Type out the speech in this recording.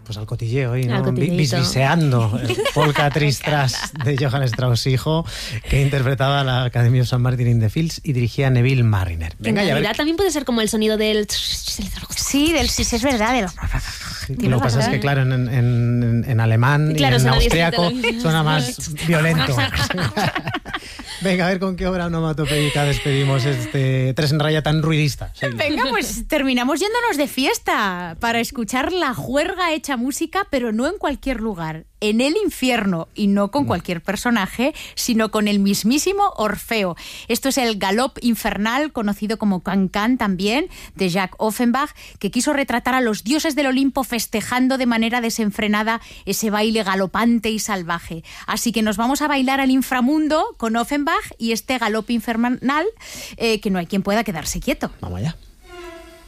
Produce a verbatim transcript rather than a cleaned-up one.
pues al cotilleo, ¿eh? ¿no? Bisbiseando el Polka Tristras de Johann Strauss hijo, que interpretaba la Academy of Saint Martin in the Fields y dirigía Neville Marriner. Venga, en realidad ver... también puede ser como el sonido del... Sí, del sí, sí es verdad. Del... Sí, lo que pasa es que, claro, en, en, en alemán claro, y en austriaco suena más violento. Venga, a ver con qué obra onomatopédica despedimos este Tres en Raya tan ruidista. Sí. Venga, pues terminamos yéndonos de fiesta para escuchar la juerga hecha música, pero no en cualquier lugar, en el infierno, y no con cualquier personaje, sino con el mismísimo Orfeo. Esto es el Galop Infernal, conocido como Can-Can también, de Jacques Offenbach, que quiso retratar a los dioses del Olimpo festejando de manera desenfrenada ese baile galopante y salvaje. Así que nos vamos a bailar al inframundo con Offenbach y este Galop Infernal, eh, que no hay quien pueda quedarse quieto. Vamos allá.